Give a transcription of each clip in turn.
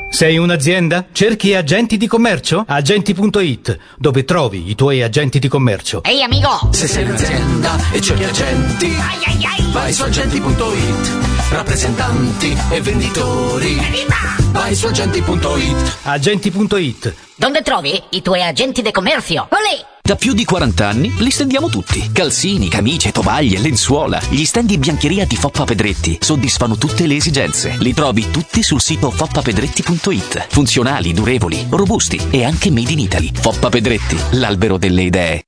Sei un'azienda? Cerchi agenti di commercio? Agenti.it, dove trovi i tuoi agenti di commercio. Ehi amico! Se sei un'azienda e cerchi agenti, vai su agenti.it. Rappresentanti e venditori, vai su agenti.it. Agenti.it. Dove trovi i tuoi agenti di commercio? Olè! Da più di 40 anni li stendiamo tutti. Calzini, camicie, tovaglie, lenzuola. Gli stand di biancheria di Foppa Pedretti soddisfano tutte le esigenze. Li trovi tutti sul sito foppapedretti.it. Funzionali, durevoli, robusti e anche made in Italy. Foppa Pedretti, l'albero delle idee.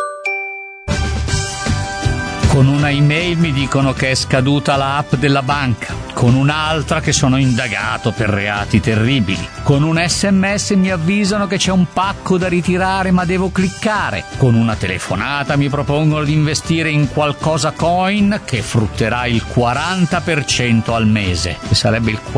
Con una email mi dicono che è scaduta l'app della banca, con un'altra che sono indagato per reati terribili, con un SMS mi avvisano che c'è un pacco da ritirare ma devo cliccare, con una telefonata mi propongono di investire in qualcosa coin che frutterà il 40% al mese, che sarebbe il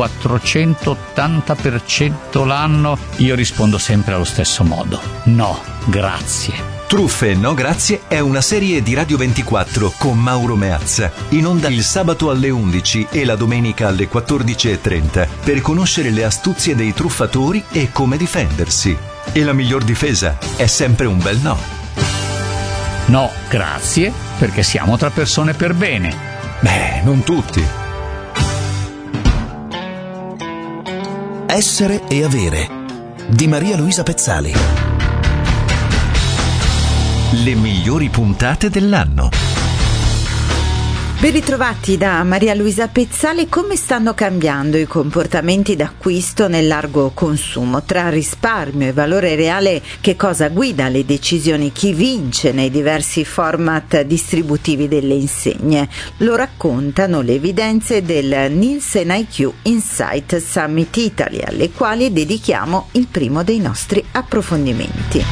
480% l'anno. Io rispondo sempre allo stesso modo: no, grazie. Truffe no grazie è una serie di Radio 24 con Mauro Meazza, in onda il sabato alle 11 e la domenica alle 14:30 per conoscere le astuzie dei truffatori e come difendersi. E la miglior difesa è sempre un bel no. No, grazie, perché siamo tra persone per bene. Beh, non tutti. Essere e avere di Maria Luisa Pezzali. Le migliori puntate dell'anno. Ben ritrovati da Maria Luisa Pezzali. Come stanno cambiando i comportamenti d'acquisto nel largo consumo? Tra risparmio e valore reale, che cosa guida le decisioni? Chi vince nei diversi format distributivi delle insegne? Lo raccontano le evidenze del Nielsen IQ Insight Summit Italy, alle quali dedichiamo il primo dei nostri approfondimenti.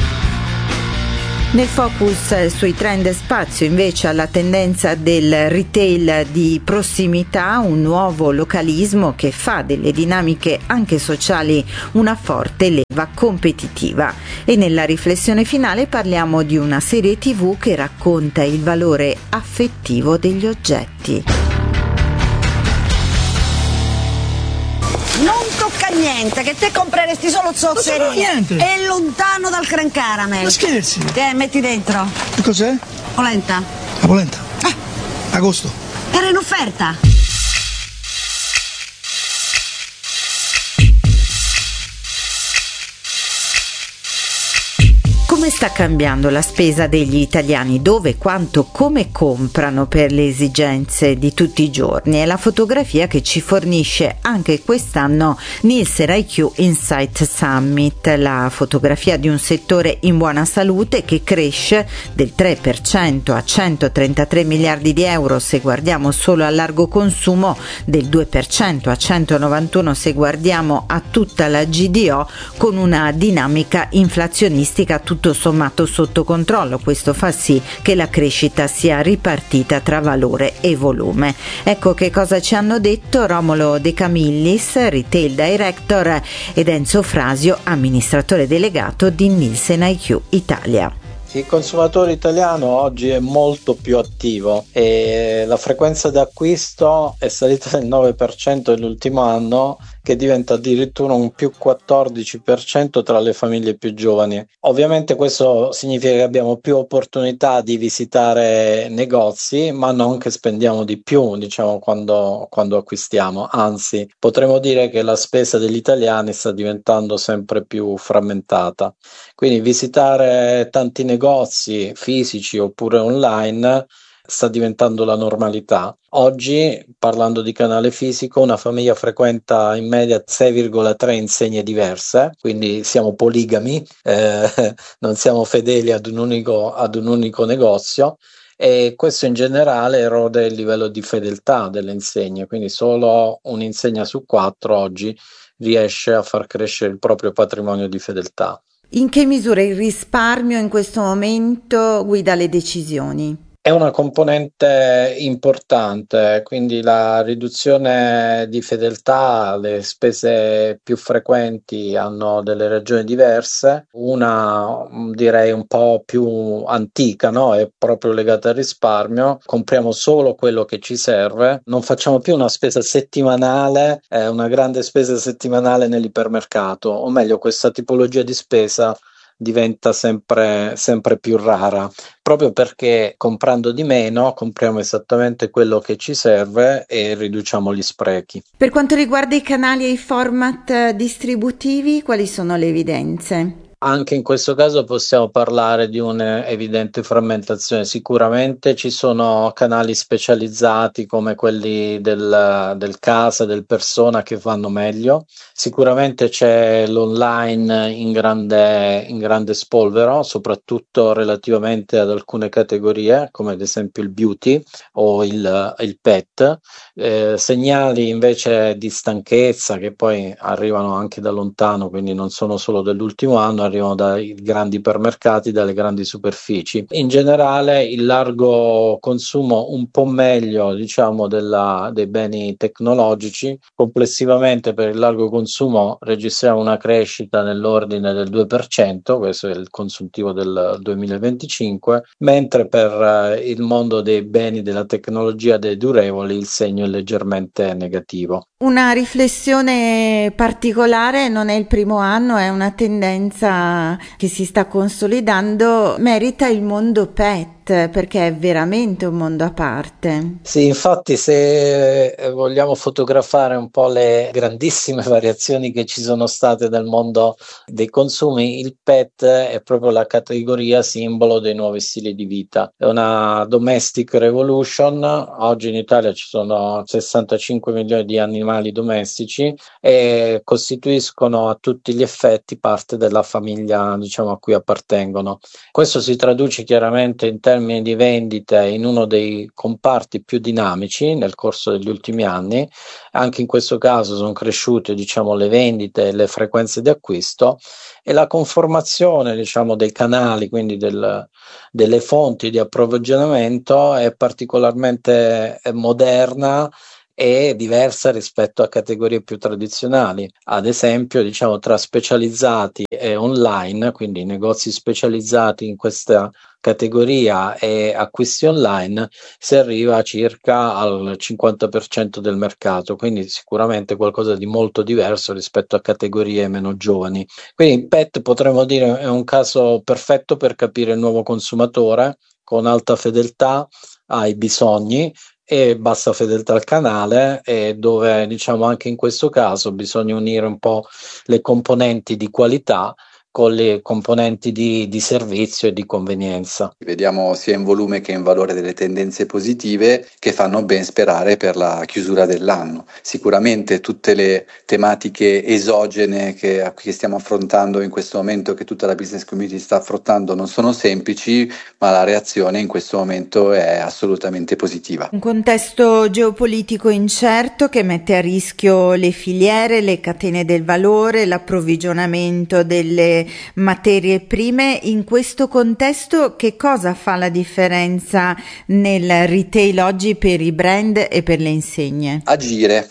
Nel focus sui trend spazio invece alla tendenza del retail di prossimità, un nuovo localismo che fa delle dinamiche anche sociali una forte leva competitiva. E nella riflessione finale parliamo di una serie TV che racconta il valore affettivo degli oggetti. Non tocca niente, che te compreresti solo zozzeria. Niente. È lontano dal Gran Caramel. Ma scherzi? Metti dentro. Che cos'è? Polenta. La polenta? Agosto. Era in offerta. Come sta cambiando la spesa degli italiani? Dove, quanto, come comprano per le esigenze di tutti i giorni? È la fotografia che ci fornisce anche quest'anno Nielsen IQ Insight Summit, la fotografia di un settore in buona salute che cresce del 3% a 133 miliardi di euro se guardiamo solo al largo consumo, del 2% a 191 se guardiamo a tutta la GDO, con una dinamica inflazionistica tutto sommato sotto controllo. Questo fa sì che la crescita sia ripartita tra valore e volume. Ecco che cosa ci hanno detto Romolo De Camillis, Retail Director, ed Enzo Frasio, amministratore delegato di Nielsen IQ Italia. Il consumatore italiano oggi è molto più attivo e la frequenza d'acquisto è salita del 9% nell'ultimo anno, che diventa addirittura un più 14% tra le famiglie più giovani. Ovviamente questo significa che abbiamo più opportunità di visitare negozi, ma non che spendiamo di più, diciamo, quando acquistiamo. Anzi, potremmo dire che la spesa degli italiani sta diventando sempre più frammentata. Quindi visitare tanti negozi fisici oppure online sta diventando la normalità. Oggi, parlando di canale fisico, una famiglia frequenta in media 6,3 insegne diverse, quindi siamo poligami, non siamo fedeli ad un unico negozio, e questo in generale erode il livello di fedeltà delle insegne, quindi solo un'insegna su 4 oggi riesce a far crescere il proprio patrimonio di fedeltà. In che misura il risparmio in questo momento guida le decisioni? È una componente importante, quindi la riduzione di fedeltà, le spese più frequenti hanno delle ragioni diverse. Una direi un po' più antica, no? È proprio legata al risparmio. Compriamo solo quello che ci serve, non facciamo più una spesa settimanale, una grande spesa settimanale nell'ipermercato, o meglio, questa tipologia di spesa diventa sempre più rara, proprio perché comprando di meno compriamo esattamente quello che ci serve e riduciamo gli sprechi. Per quanto riguarda i canali e i format distributivi, quali sono le evidenze? Anche in questo caso possiamo parlare di un'evidente frammentazione. Sicuramente ci sono canali specializzati come quelli del casa, del persona, che vanno meglio. Sicuramente c'è l'online in grande spolvero, soprattutto relativamente ad alcune categorie, come ad esempio il beauty o il pet. Segnali invece di stanchezza che poi arrivano anche da lontano, quindi non sono solo dell'ultimo anno, arrivano dai grandi ipermercati, dalle grandi superfici. In generale il largo consumo un po' meglio, diciamo, dei beni tecnologici. Complessivamente per il largo consumo registriamo una crescita nell'ordine del 2%, questo è il consuntivo del 2025, mentre per il mondo dei beni della tecnologia, dei durevoli, il segno è leggermente negativo. Una riflessione particolare, non è il primo anno, è una tendenza che si sta consolidando, merita il mondo pet, perché è veramente un mondo a parte. Sì, infatti se vogliamo fotografare un po' le grandissime variazioni che ci sono state nel mondo dei consumi, il pet è proprio la categoria simbolo dei nuovi stili di vita. È una domestic revolution. Oggi in Italia ci sono 65 milioni di animali domestici e costituiscono a tutti gli effetti parte della famiglia, diciamo, a cui appartengono. Questo si traduce chiaramente in termini di vendite in uno dei comparti più dinamici nel corso degli ultimi anni. Anche in questo caso sono cresciute, diciamo, le vendite e le frequenze di acquisto, e la conformazione, diciamo, dei canali, quindi delle fonti di approvvigionamento, è particolarmente moderna e diversa rispetto a categorie più tradizionali. Ad esempio, diciamo, tra specializzati e online, quindi negozi specializzati in questa categoria e acquisti online, si arriva circa al 50% del mercato, quindi sicuramente qualcosa di molto diverso rispetto a categorie meno giovani. Quindi il pet, potremmo dire, è un caso perfetto per capire il nuovo consumatore con alta fedeltà ai bisogni e bassa fedeltà al canale, e dove, diciamo, anche in questo caso bisogna unire un po' le componenti di qualità con le componenti di servizio e di convenienza. Vediamo sia in volume che in valore delle tendenze positive che fanno ben sperare per la chiusura dell'anno. Sicuramente tutte le tematiche esogene che stiamo affrontando in questo momento, che tutta la business community sta affrontando, non sono semplici, ma la reazione in questo momento è assolutamente positiva. Un contesto geopolitico incerto che mette a rischio le filiere, le catene del valore, l'approvvigionamento delle materie prime. In questo contesto che cosa fa la differenza nel retail oggi per i brand e per le insegne? Agire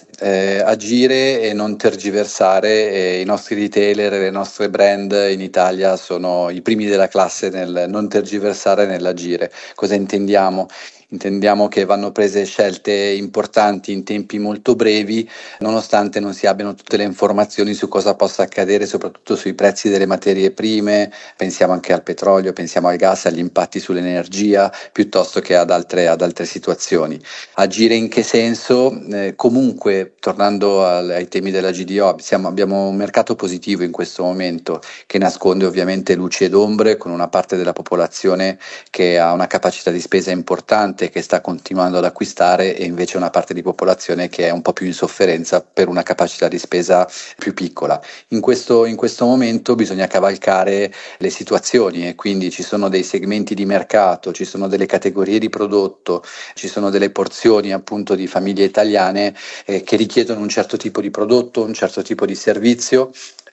e non tergiversare. I nostri retailer e le nostre brand in Italia sono i primi della classe nel non tergiversare e nell'agire. Cosa intendiamo? Intendiamo che vanno prese scelte importanti in tempi molto brevi, nonostante non si abbiano tutte le informazioni su cosa possa accadere, soprattutto sui prezzi delle materie prime. Pensiamo anche al petrolio, pensiamo al gas, agli impatti sull'energia, piuttosto che ad altre situazioni. Agire in che senso? Comunque, tornando ai temi della GDO, abbiamo un mercato positivo in questo momento, che nasconde ovviamente luci ed ombre, con una parte della popolazione che ha una capacità di spesa importante, che sta continuando ad acquistare, e invece una parte di popolazione che è un po' più in sofferenza per una capacità di spesa più piccola. In questo momento bisogna cavalcare le situazioni, e quindi ci sono dei segmenti di mercato, ci sono delle categorie di prodotto, ci sono delle porzioni appunto di famiglie italiane che richiedono un certo tipo di prodotto, un certo tipo di servizio,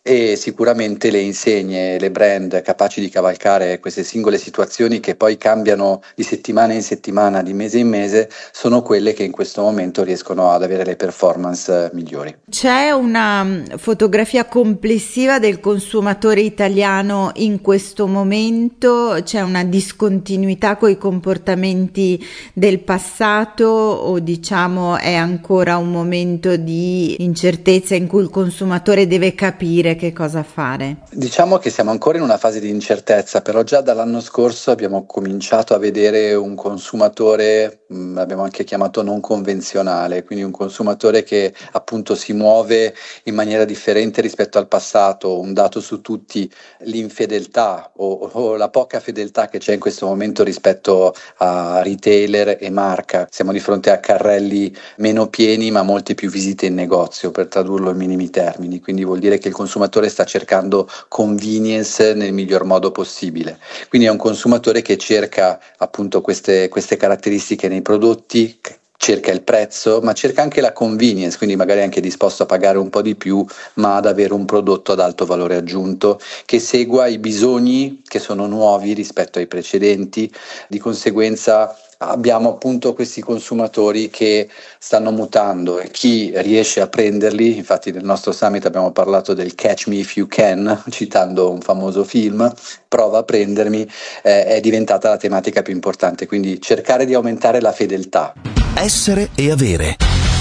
e sicuramente le insegne, le brand capaci di cavalcare queste singole situazioni che poi cambiano di settimana in settimana, di mese in mese, sono quelle che in questo momento riescono ad avere le performance migliori. C'è una fotografia complessiva del consumatore italiano in questo momento? C'è una discontinuità coi comportamenti del passato o diciamo è ancora un momento di incertezza in cui il consumatore deve capire che cosa fare? Diciamo che siamo ancora in una fase di incertezza, però già dall'anno scorso abbiamo cominciato a vedere un consumatore, abbiamo anche chiamato non convenzionale, quindi un consumatore che appunto si muove in maniera differente rispetto al passato. Un dato su tutti: l'infedeltà o la poca fedeltà che c'è in questo momento rispetto a retailer e marca. Siamo di fronte a carrelli meno pieni ma molte più visite in negozio, per tradurlo in minimi termini, quindi vuol dire che il consumatore sta cercando convenience nel miglior modo possibile. Quindi è un consumatore che cerca appunto queste caratteristiche nei prodotti, cerca il prezzo, ma cerca anche la convenience, quindi magari è anche disposto a pagare un po' di più, ma ad avere un prodotto ad alto valore aggiunto che segua i bisogni che sono nuovi rispetto ai precedenti. Di conseguenza abbiamo appunto questi consumatori che stanno mutando e chi riesce a prenderli, infatti nel nostro summit abbiamo parlato del Catch Me If You Can, citando un famoso film, Prova a prendermi, è diventata la tematica più importante, quindi cercare di aumentare la fedeltà. Essere e avere.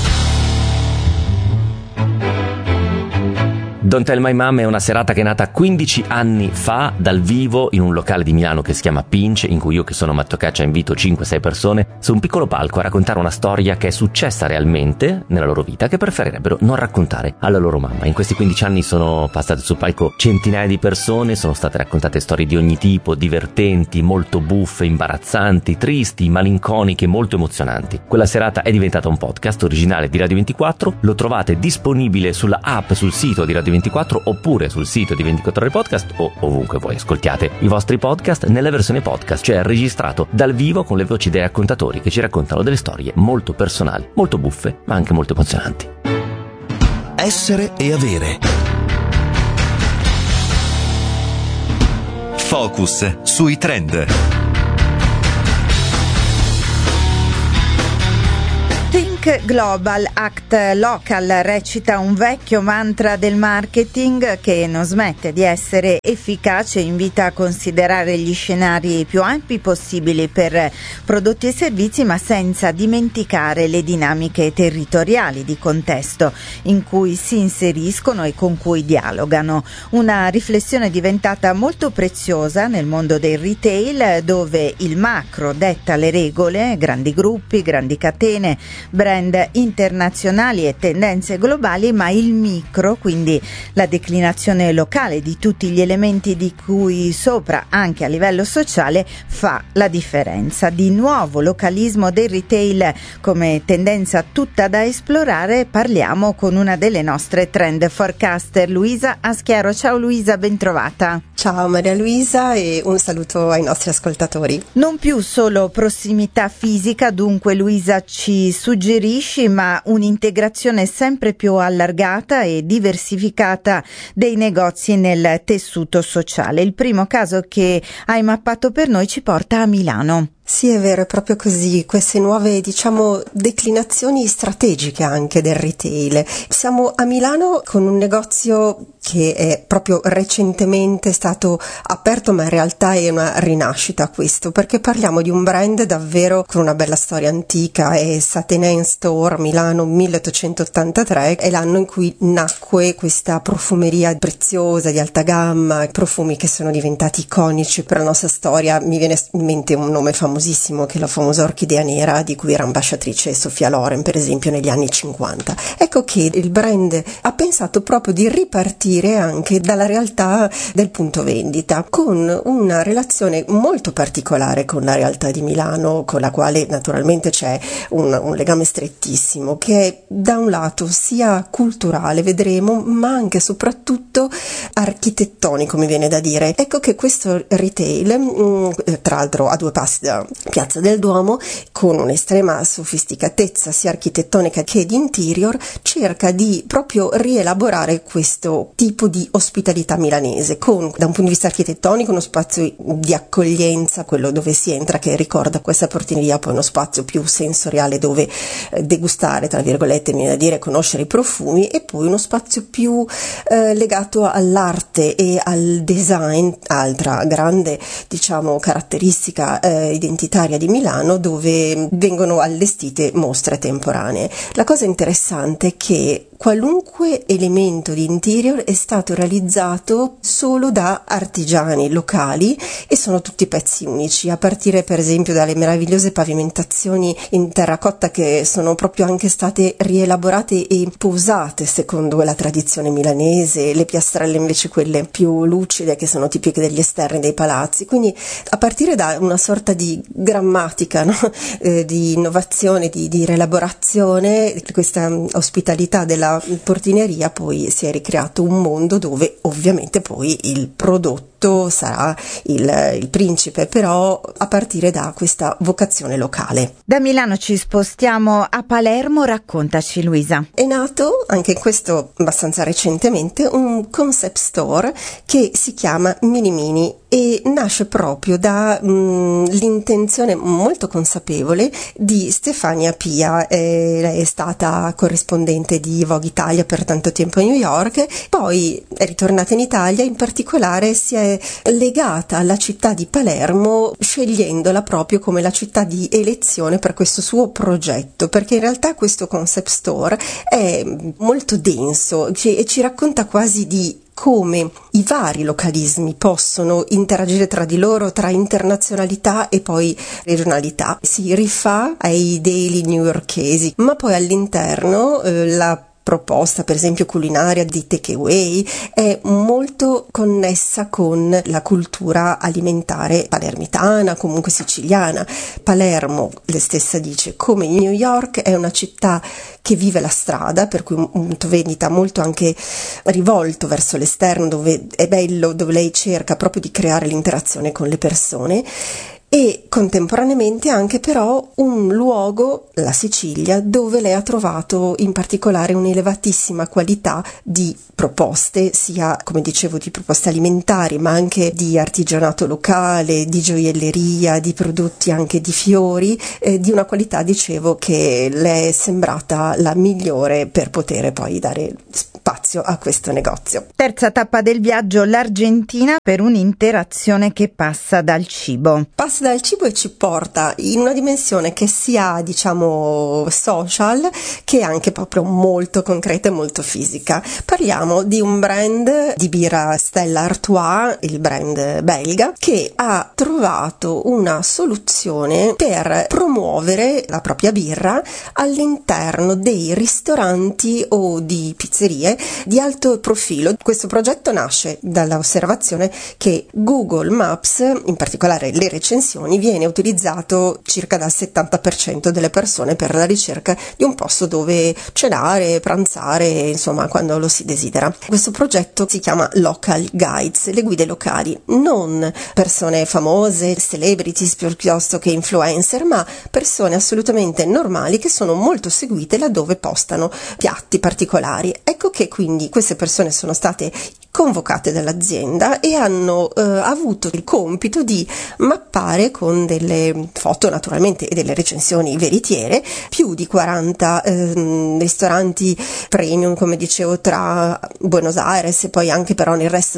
Don't Tell My Mom è una serata che è nata 15 anni fa dal vivo in un locale di Milano che si chiama Pinch, in cui io, che sono Matto Caccia, invito 5-6 persone su un piccolo palco a raccontare una storia che è successa realmente nella loro vita, che preferirebbero non raccontare alla loro mamma. In questi 15 anni sono passate sul palco centinaia di persone, sono state raccontate storie di ogni tipo, divertenti, molto buffe, imbarazzanti, tristi, malinconiche, molto emozionanti. Quella serata è diventata un podcast originale di Radio 24, lo trovate disponibile sulla app, sul sito di Radio 24 oppure sul sito di 24 Ore Podcast o ovunque voi ascoltiate i vostri podcast nella versione podcast, cioè registrato dal vivo con le voci dei raccontatori che ci raccontano delle storie molto personali, molto buffe, ma anche molto emozionanti. Essere e avere. Focus sui trend. Think Global, Act Local recita un vecchio mantra del marketing che non smette di essere efficace e invita a considerare gli scenari più ampi possibili per prodotti e servizi, ma senza dimenticare le dinamiche territoriali di contesto in cui si inseriscono e con cui dialogano. Una riflessione diventata molto preziosa nel mondo del retail, dove il macro detta le regole, grandi gruppi, grandi catene, brand internazionali e tendenze globali, ma il micro, quindi la declinazione locale di tutti gli elementi di cui sopra anche a livello sociale, fa la differenza. Di nuovo localismo del retail come tendenza tutta da esplorare parliamo con una delle nostre trend forecaster, Luisa Aschiero. Ciao Luisa, bentrovata. Ciao Maria Luisa e un saluto ai nostri ascoltatori. Non più solo prossimità fisica, dunque Luisa ci suggerisci, ma un'integrazione sempre più allargata e diversificata dei negozi nel tessuto sociale. Il primo caso che hai mappato per noi ci porta a Milano. Sì, è vero, è proprio così, queste nuove, declinazioni strategiche anche del retail. Siamo a Milano con un negozio che è proprio recentemente stato aperto, ma in realtà è una rinascita questo, perché parliamo di un brand davvero con una bella storia antica. È Satenay Store, Milano, 1883, è l'anno in cui nacque questa profumeria preziosa di alta gamma, profumi che sono diventati iconici per la nostra storia. Mi viene in mente un nome famosissimo che è la famosa orchidea nera, di cui era ambasciatrice Sofia Loren, per esempio, negli anni 50. Ecco che il brand ha pensato proprio di ripartire anche dalla realtà del punto vendita, con una relazione molto particolare con la realtà di Milano, con la quale naturalmente c'è un legame strettissimo, che è da un lato sia culturale, vedremo, ma anche e soprattutto architettonico, mi viene da dire. Ecco che questo retail, tra l'altro a due passi da Piazza del Duomo, con un'estrema sofisticatezza sia architettonica che di interior, cerca di proprio rielaborare questo tipo di ospitalità milanese, con, da un punto di vista architettonico, uno spazio di accoglienza, quello dove si entra, che ricorda questa portineria, poi uno spazio più sensoriale dove degustare, tra virgolette, mi viene da dire, conoscere i profumi, e poi uno spazio più legato all'arte e al design, altra grande, diciamo, caratteristica identitaria di Milano, dove vengono allestite mostre temporanee. La cosa interessante è che qualunque elemento di interior è stato realizzato solo da artigiani locali e sono tutti pezzi unici, a partire per esempio dalle meravigliose pavimentazioni in terracotta che sono proprio anche state rielaborate e posate secondo la tradizione milanese, le piastrelle invece quelle più lucide che sono tipiche degli esterni dei palazzi. Quindi a partire da una sorta di grammatica, no? Di innovazione, di rielaborazione, questa ospitalità della portineria, poi si è ricreato un mondo dove ovviamente poi il prodotto sarà il principe, però a partire da questa vocazione locale. Da Milano ci spostiamo a Palermo, raccontaci Luisa. È nato, anche questo abbastanza recentemente, un concept store che si chiama Mini Mini e nasce proprio da l'intenzione molto consapevole di Stefania Pia. Lei è stata corrispondente di Vogue Italia per tanto tempo a New York, poi è ritornata in Italia, in particolare si è legata alla città di Palermo, scegliendola proprio come la città di elezione per questo suo progetto, perché in realtà questo concept store è molto denso e ci racconta quasi di come i vari localismi possono interagire tra di loro, tra internazionalità e poi regionalità. Si rifà ai daily newyorkesi, ma poi all'interno la proposta, per esempio culinaria di takeaway, è molto connessa con la cultura alimentare palermitana, comunque siciliana. Palermo, lei stessa dice, come New York, è una città che vive la strada, per cui un punto vendita molto anche rivolto verso l'esterno, dove è bello, dove lei cerca proprio di creare l'interazione con le persone. E contemporaneamente anche però un luogo, la Sicilia, dove lei ha trovato in particolare un'elevatissima qualità di proposte, sia come dicevo di proposte alimentari, ma anche di artigianato locale, di gioielleria, di prodotti anche di fiori, di una qualità, dicevo, che le è sembrata la migliore per poter poi dare spazio a questo negozio. Terza tappa del viaggio, l'Argentina, per un'interazione che passa dal cibo. Passa dal cibo e ci porta in una dimensione che sia, diciamo, social, che anche proprio molto concreta e molto fisica. Parliamo di un brand di birra, Stella Artois, il brand belga, che ha trovato una soluzione per promuovere la propria birra all'interno dei ristoranti o di pizzerie di alto profilo. Questo progetto nasce dall'osservazione che Google Maps, in particolare le recensioni, viene utilizzato circa dal 70% delle persone per la ricerca di un posto dove cenare, pranzare, insomma, quando lo si desidera. Questo progetto si chiama Local Guides, le guide locali, non persone famose, celebrities piuttosto che influencer, ma persone assolutamente normali che sono molto seguite laddove postano piatti particolari. Ecco che quindi queste persone sono state convocate dall'azienda e hanno avuto il compito di mappare con delle foto naturalmente e delle recensioni veritiere più di 40 ristoranti premium, come dicevo, tra Buenos Aires e poi anche però nel resto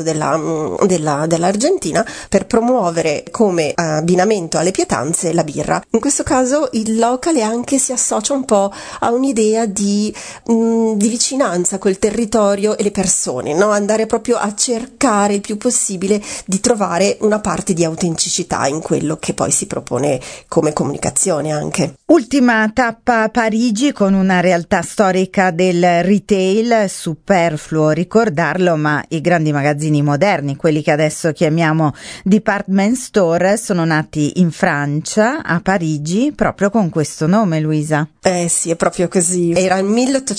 dell'Argentina, per promuovere come abbinamento alle pietanze la birra. In questo caso il locale anche si associa un po' a un'idea di vicinanza col territorio e le persone, no? Andare proprio a cercare il più possibile di trovare una parte di autenticità in quello che poi si propone come comunicazione anche. Ultima tappa a Parigi con una realtà storica del retail, superfluo ricordarlo, ma i grandi magazzini moderni, quelli che adesso chiamiamo department store, sono nati in Francia, a Parigi, proprio con questo nome, Luisa. Sì, è proprio così. Era il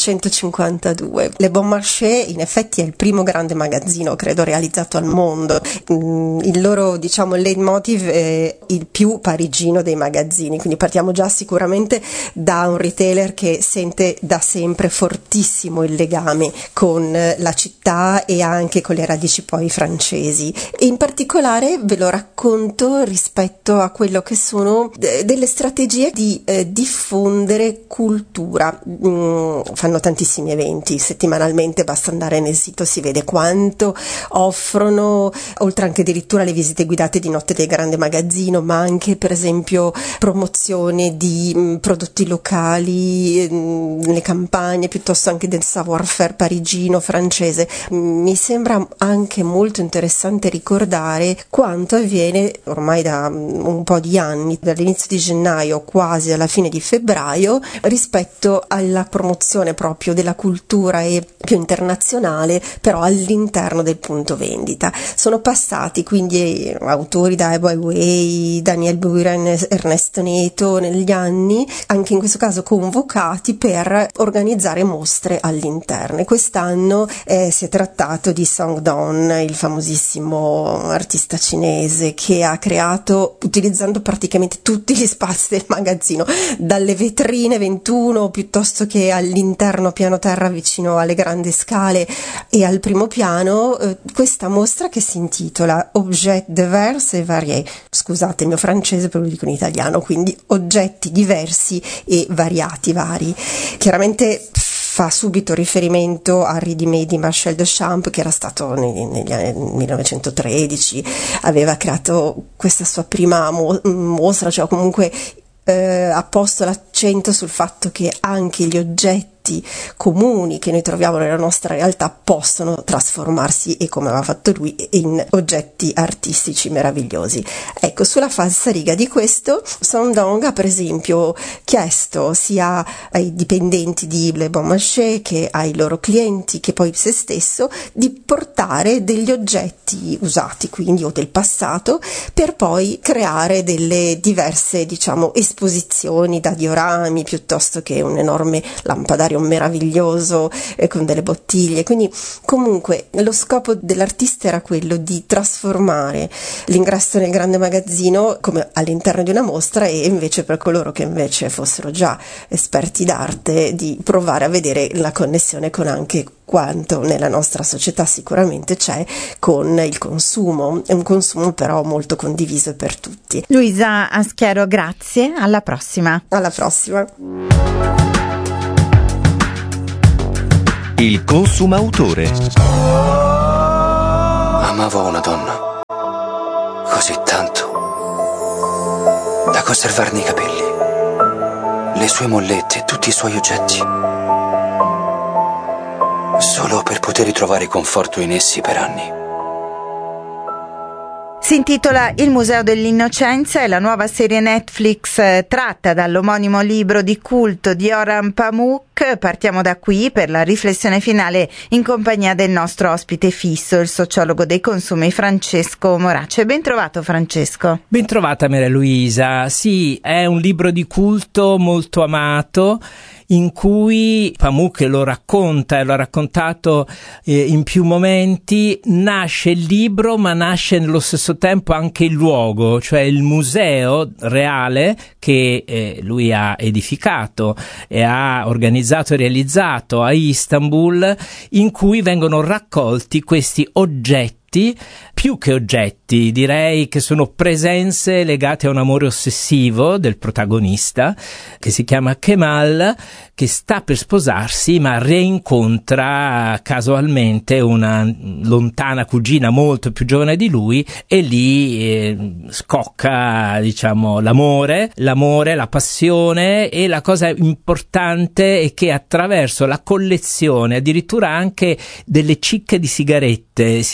1852. Le Bon Marché in effetti è il primo grande magazzino, credo, realizzato al mondo. Il loro, leitmotiv è il più parigino dei magazzini, quindi partiamo già sicuramente da un retailer che sente da sempre fortissimo il legame con la città e anche con le radici poi francesi, e in particolare ve lo racconto rispetto a quello che sono delle strategie di diffondere cultura. Fanno tantissimi eventi settimanalmente, basta andare nel sito, si vede quanto offrono, oltre anche addirittura le visite guidate di notte del grande magazzino, ma anche per esempio promozione di prodotti locali, le campagne, piuttosto anche del savoir-faire parigino, francese. Mi sembra anche molto interessante ricordare quanto avviene ormai da un po' di anni, dall'inizio di gennaio quasi alla fine di febbraio, rispetto alla promozione proprio della cultura e più internazionale, però all'interno del punto vendita. Sono passati quindi autori da Ai Weiwei, Daniel Buren, Ernesto Neto negli anni, anche in questo caso convocati per organizzare mostre all'interno, e quest'anno si è trattato di Song Don, il famosissimo artista cinese che ha creato, utilizzando praticamente tutti gli spazi del magazzino, dalle vetrine 21 piuttosto che all'interno piano terra vicino alle grandi scale e al primo piano, questa mostra che si intitola Objets divers et variés. Scusate il mio francese, però lo dico in italiano, quindi oggetti diversi e variati, vari. Chiaramente fa subito riferimento al ready-made di Marcel Duchamp, che era stato negli anni 1913, aveva creato questa sua prima mostra, cioè comunque ha posto l'accento sul fatto che anche gli oggetti comuni che noi troviamo nella nostra realtà possono trasformarsi, e come aveva fatto lui, in oggetti artistici meravigliosi. Ecco, sulla falsariga di questo, Sandong ha per esempio chiesto sia ai dipendenti di Le Bon Marché che ai loro clienti, che poi se stesso, di portare degli oggetti usati, quindi, o del passato, per poi creare delle diverse, esposizioni da diorami, piuttosto che un enorme lampadario meraviglioso con delle bottiglie. Quindi comunque lo scopo dell'artista era quello di trasformare l'ingresso nel grande magazzino come all'interno di una mostra, e invece per coloro che invece fossero già esperti d'arte di provare a vedere la connessione con anche quanto nella nostra società sicuramente c'è con il consumo. È un consumo però molto condiviso per tutti. Luisa Aschiero, grazie, alla prossima. Alla prossima. Il consumautore. Amavo una donna così tanto da conservarne i capelli, le sue mollette e tutti i suoi oggetti, solo per poter ritrovare conforto in essi per anni. Si intitola Il Museo dell'Innocenza, è la nuova serie Netflix tratta dall'omonimo libro di culto di Orhan Pamuk. Partiamo da qui per la riflessione finale in compagnia del nostro ospite fisso, il sociologo dei consumi Francesco Morace. Ben trovato, Francesco. Ben trovata, Maria Luisa. Sì, è un libro di culto molto amato, in cui Pamuk lo racconta, e l'ho raccontato in più momenti. Nasce il libro, ma nasce nello stesso tempo anche il luogo, cioè il museo reale che lui ha edificato e ha organizzato e realizzato a Istanbul, in cui vengono raccolti questi oggetti, più che oggetti, direi che sono presenze legate a un amore ossessivo del protagonista, che si chiama Kemal, che sta per sposarsi ma reincontra casualmente una lontana cugina molto più giovane di lui, e lì scocca, l'amore, la passione. E la cosa importante è che attraverso la collezione addirittura anche delle cicche di sigarette, si vede già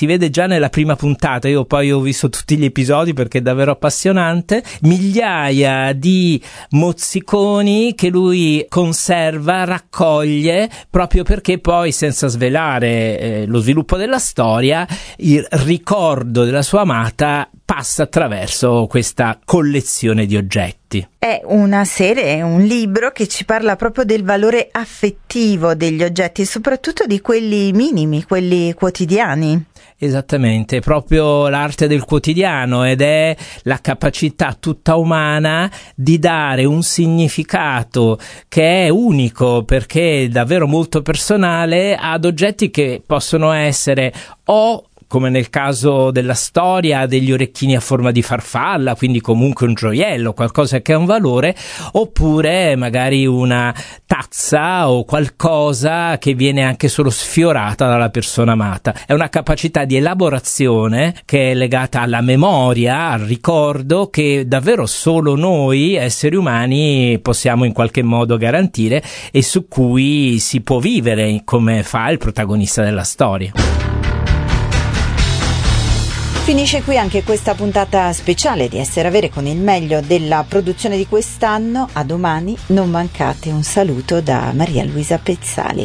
nella prima puntata, io poi ho visto tutti gli episodi perché è davvero appassionante, migliaia di mozziconi che lui conserva, raccoglie, proprio perché poi, senza svelare lo sviluppo della storia, il ricordo della sua amata passa attraverso questa collezione di oggetti. È una serie, è un libro che ci parla proprio del valore affettivo degli oggetti, soprattutto di quelli minimi, quelli quotidiani. Esattamente, è proprio l'arte del quotidiano ed è la capacità tutta umana di dare un significato che è unico, perché è davvero molto personale, ad oggetti che possono essere o, come nel caso della storia, degli orecchini a forma di farfalla, quindi comunque un gioiello, qualcosa che ha un valore, oppure magari una tazza o qualcosa che viene anche solo sfiorata dalla persona amata. È una capacità di elaborazione che è legata alla memoria, al ricordo, che davvero solo noi esseri umani possiamo in qualche modo garantire e su cui si può vivere come fa il protagonista della storia. Finisce qui anche questa puntata speciale di Essere Avere con il meglio della produzione di quest'anno. A domani, non mancate. Un saluto da Maria Luisa Pezzali.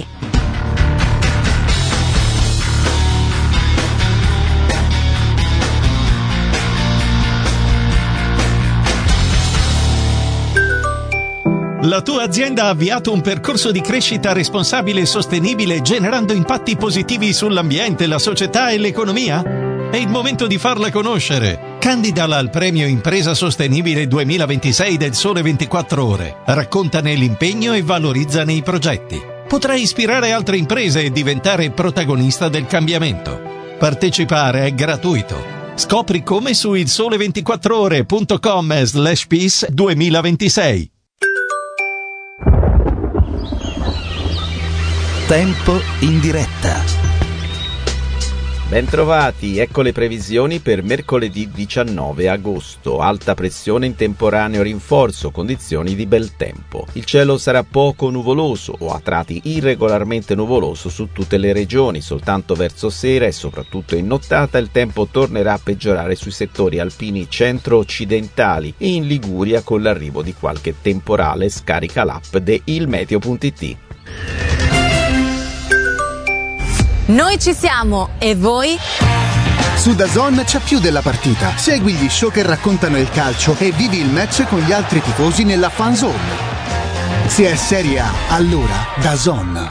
La tua azienda ha avviato un percorso di crescita responsabile e sostenibile, generando impatti positivi sull'ambiente, la società e l'economia? È il momento di farla conoscere. Candidala al premio Impresa Sostenibile 2026 del Sole 24 Ore. Raccontane l'impegno e valorizzane i progetti. Potrai ispirare altre imprese e diventare protagonista del cambiamento. Partecipare è gratuito. Scopri come su ilsole24ore.com/peace 2026. Tempo in diretta. Bentrovati, ecco le previsioni per mercoledì 19 agosto. Alta pressione in temporaneo rinforzo, condizioni di bel tempo. Il cielo sarà poco nuvoloso o a tratti irregolarmente nuvoloso su tutte le regioni. Soltanto verso sera e soprattutto in nottata il tempo tornerà a peggiorare sui settori alpini centro-occidentali e in Liguria con l'arrivo di qualche temporale. Scarica l'app de ilmeteo.it. Noi ci siamo, e voi? Su DAZN c'è più della partita. Segui gli show che raccontano il calcio e vivi il match con gli altri tifosi nella fan zone. Se è Serie A, allora DAZN.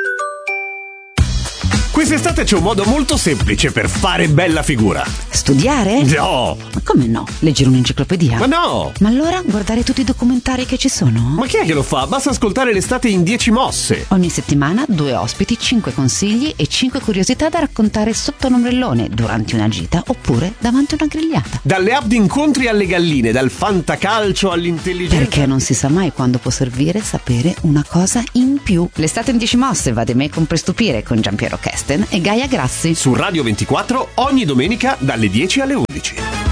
Quest'estate c'è un modo molto semplice per fare bella figura. Studiare? No! Ma come no? Leggere un'enciclopedia? Ma no! Ma allora guardare tutti i documentari che ci sono? Ma chi è che lo fa? Basta ascoltare l'estate in 10 mosse. Ogni settimana 2 ospiti, 5 consigli e 5 curiosità da raccontare sotto un ombrellone, durante una gita oppure davanti a una grigliata. Dalle app di incontri alle galline, dal fantacalcio all'intelligenza. Perché non si sa mai quando può servire sapere una cosa in più. L'estate in 10 mosse va di me con Prestupire con Giampiero Kesten e Gaia Grassi. Su Radio 24 ogni domenica dalle 10 alle 11.